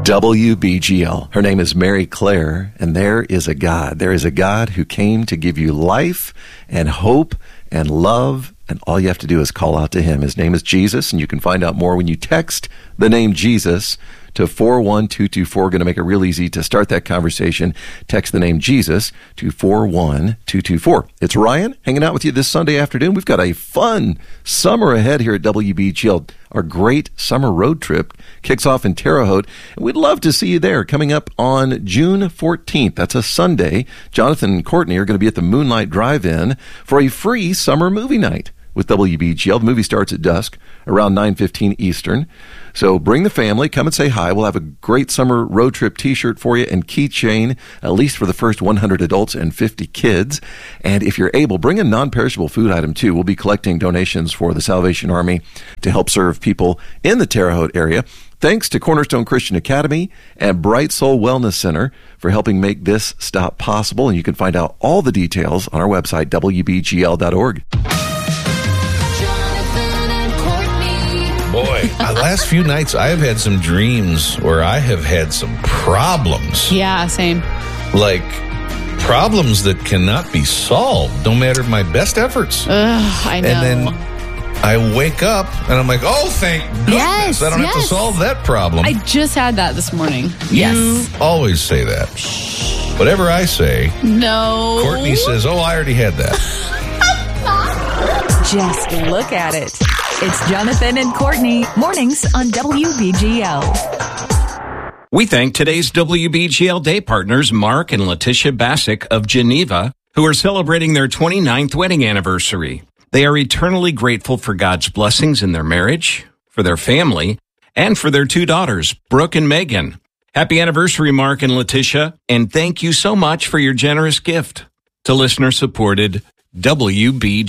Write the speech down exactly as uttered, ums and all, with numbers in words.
W B G L. Her name is Mary Claire, and there is a God. There is a God who came to give you life and hope and love, and all you have to do is call out to him. His name is Jesus, and you can find out more when you text the name Jesus to four one two two four. We're going to make it real easy to start that conversation. Text the name Jesus to four one two two four. It's Ryan hanging out with you this Sunday afternoon. We've got a fun summer ahead here at W B G L. Our great summer road trip kicks off in Terre Haute, and we'd love to see you there. Coming up on June fourteenth, that's a Sunday, Jonathan and Courtney are going to be at the Moonlight Drive-In for a free summer movie night with W B G L. The movie starts at dusk, around nine fifteen Eastern. So bring the family, come and say hi. We'll have a great summer road trip t-shirt for you and keychain, at least for the first one hundred adults and fifty kids. And if you're able, bring a non-perishable food item too. We'll be collecting donations for the Salvation Army to help serve people in the Terre Haute area. Thanks to Cornerstone Christian Academy and Bright Soul Wellness Center for helping make this stop possible. And you can find out all the details on our website, W B G L dot org. Boy, uh, last few nights I have had some dreams where I have had some problems. Yeah, same. Like problems that cannot be solved, no matter my best efforts. Ugh, I know. And then I wake up and I'm like, oh, thank goodness. Yes, I don't yes. have to solve that problem. I just had that this morning. You Yes. always say that. Whatever I say, No. Courtney says, oh, I already had that. Just look at it. It's Jonathan and Courtney, mornings on W B G L. We thank today's W B G L Day partners, Mark and Letitia Bassick of Geneva, who are celebrating their twenty-ninth wedding anniversary. They are eternally grateful for God's blessings in their marriage, for their family, and for their two daughters, Brooke and Megan. Happy anniversary, Mark and Letitia, and thank you so much for your generous gift to listener-supported W B G L.